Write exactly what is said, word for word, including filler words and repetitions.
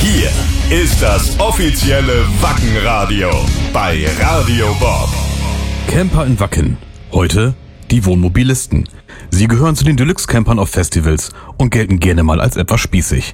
Hier ist das offizielle Wacken-Radio bei Radio Bob. Camper in Wacken. Heute die Wohnmobilisten. Sie gehören zu den Deluxe-Campern auf Festivals und gelten gerne mal als etwas spießig.